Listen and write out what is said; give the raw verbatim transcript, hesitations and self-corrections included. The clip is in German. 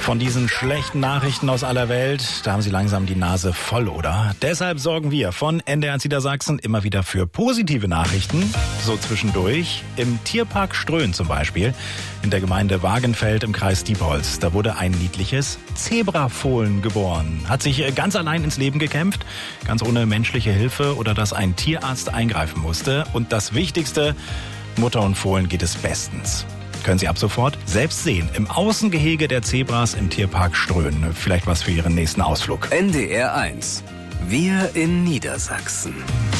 Von diesen schlechten Nachrichten aus aller Welt, da haben Sie langsam die Nase voll, oder? Deshalb sorgen wir von N D R Niedersachsen immer wieder für positive Nachrichten, so zwischendurch. Im Tierpark Ströhen zum Beispiel, in der Gemeinde Wagenfeld im Kreis Diepholz, da wurde ein niedliches Zebrafohlen geboren. Hat sich ganz allein ins Leben gekämpft, ganz ohne menschliche Hilfe oder dass ein Tierarzt eingreifen musste. Und das Wichtigste, Mutter und Fohlen geht es bestens. Können Sie ab sofort selbst sehen im Außengehege der Zebras im Tierpark Ströhen. Vielleicht was für Ihren nächsten Ausflug. N D R eins. Wir in Niedersachsen.